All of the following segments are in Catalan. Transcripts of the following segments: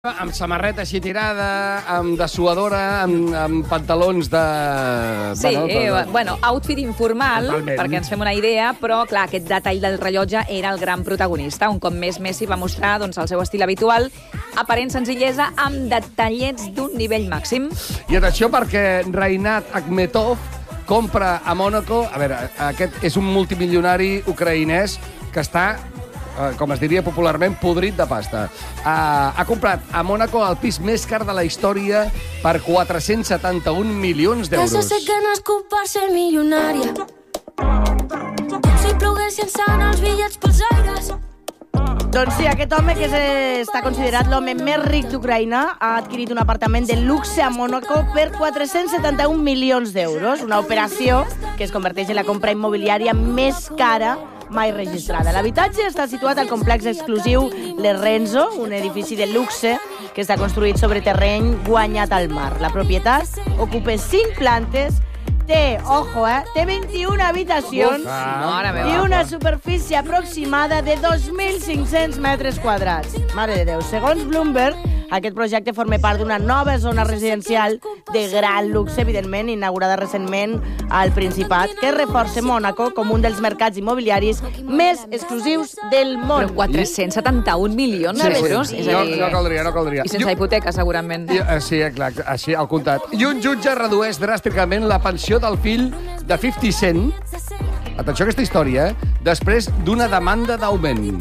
Amb samarreta així tirada, amb dessuadora, amb pantalons de... Sí, bueno, outfit informal, totalment, perquè ens fem una idea, però, clar, aquest detall del rellotge era el gran protagonista. Un cop més, Messi va mostrar el seu estil habitual, aparent senzillesa, amb detallets d'un nivell màxim. I atenció, perquè Reinat Akhmetov compra a Mònaco... A veure, aquest és un multimilionari ucraïnès que està... com es diria popularment, podrit de pasta. Ha comprat a Mònaco el pis més car de la història per 471 milions d'euros. Ja sé que nascut per ser milionària. Com si ploguessin sant els bitllets pels aires. Doncs sí, aquest home, que està considerat l'home més ric d'Ucraïna, ha adquirit un apartament de luxe a Mònaco per 471 milions d'euros. Una operació que es converteix en la compra immobiliària més cara mai registrada. L'habitatge està situat al complex exclusiu Le Renzo, un edifici de luxe que està construït sobre terreny guanyat al mar. La propietat ocupa 5 plantes, té 21 habitacions i una superfície aproximada de 2.500 metres quadrats. Mare de Déu, segons Bloomberg, aquest projecte forma part d'una nova zona residencial de gran luxe, evidentment, inaugurada recentment al Principat, que reforça Mònaco com un dels mercats immobiliaris més exclusius del món. Però 471 milions d'euros? Sí. No caldria. I sense hipoteca, segurament. Sí, clar, així, al comptat. I un jutge redueix dràsticament la pensió del fill de 50 Cent. Atenció a aquesta història, després d'una demanda d'augment.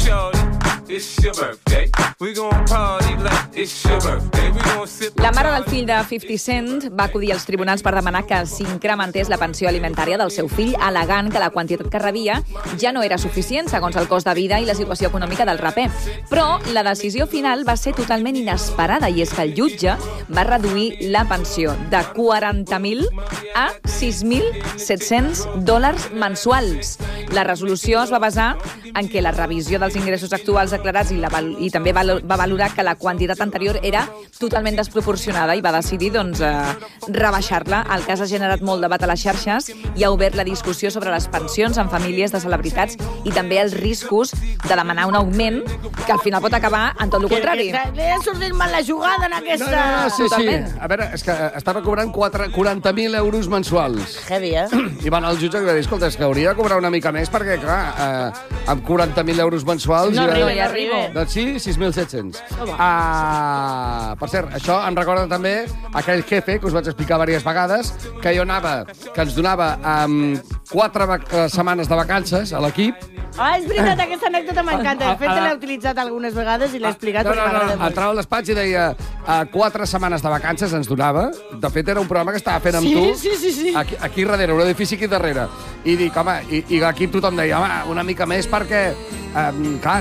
La mare del fill de 50 Cent va acudir als tribunals per demanar que s'incrementés la pensió alimentària del seu fill, al·legant que la quantitat que rebia ja no era suficient segons el cost de vida i la situació econòmica del raper. Però la decisió final va ser totalment inesperada, i és que el jutge va reduir la pensió de 40.000 a 6.700 dòlars mensuals. La resolució es va basar en que la revisió dels ingressos actuals declarats i també va valorar que la quantitat anterior era totalment desproporcionada i va decidir rebaixar-la. El cas ha generat molt debat a les xarxes i ha obert la discussió sobre les pensions en famílies de celebritats i també els riscos de demanar un augment que al final pot acabar en tot el contrari. Li ha sortit mal la jugada en aquesta... Sí. A veure, és que estava cobrant 40.000 euros mensuals. Heavy, I van al jutge que va dir, escolta, és que hauria de cobrar una mica més perquè, clar, amb 40.000 euros mensuals... No arribo. Doncs sí, 6.700. Per cert, això em recorda també aquell jefe que us vaig explicar diverses vegades, que jo anava, que ens donava 4 setmanes de vacances a l'equip. És veritat, aquesta anècdota m'encanta. De fet, l'he utilitzat algunes vegades i l'he explicat. No, entrava al despatx i deia 4 setmanes de vacances ens donava. De fet, era un programa que estava fent amb tu. Sí. Aquí darrere, un edifici aquí darrere. I dic, home, i l'equip tothom deia, home, una mica més perquè, clar,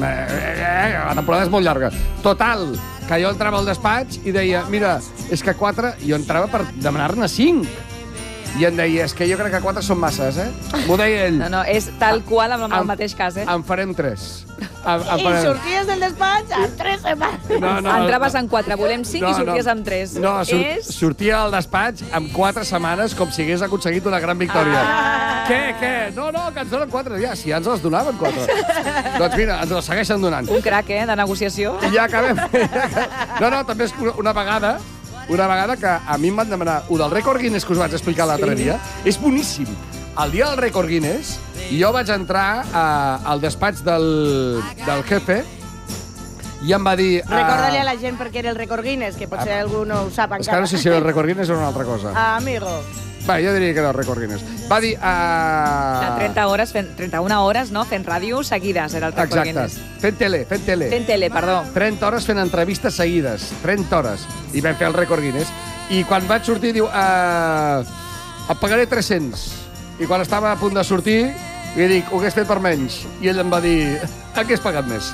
la temporada és molt llarga. Total, que jo entrava al despatx i deia, mira, és que 4... Jo entrava per demanar-ne 5. I em deia, és que jo crec que 4 són masses, M'ho deia ell. No, és tal qual amb el mateix cas, En farem 3. I sorties del despatx en 3 setmanes. Entraves en 4, volem 5 i sorties amb 3. No, sortia al despatx amb 4 setmanes com si hagués aconseguit una gran victòria. Què? No, que ens donen 4. Ja, si ja ens les donaven 4. Doncs mira, ens les segueixen donant. Un crac, de negociació. I ja acabem. No, també és una vegada que a mi em van demanar del rècord Guinness que us vaig explicar l'altre dia. És boníssim. El dia del rècord Guinness, jo vaig entrar al despatx del jefe i em va dir... Recorda-li a la gent perquè era el rècord Guinness, que potser algú no ho sap encara. És que no sé si era el rècord Guinness o una altra cosa. Amigo. Va, jo diria que era el rècord Guinness. Va dir... 31 hores, no? Fent ràdio seguides, era el rècord Guinness. Exacte. Fent tele. Fent tele, perdó. 30 hores fent entrevistes seguides. 30 hores. I vam fer el rècord Guinness. I quan vaig sortir, diu... et pagaré 300. I quan estava a punt de sortir, li dic, ho hagués fet per menys. I ell em va dir, hagués pagat més.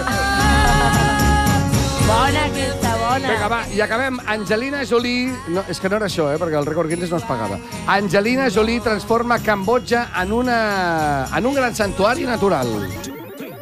Bona, aquesta, bona. Vinga, va, i acabem. Angelina Jolie... No, és que no era això, perquè el rècord Guinness no es pagava. Angelina Jolie transforma Cambodja en un gran santuari natural.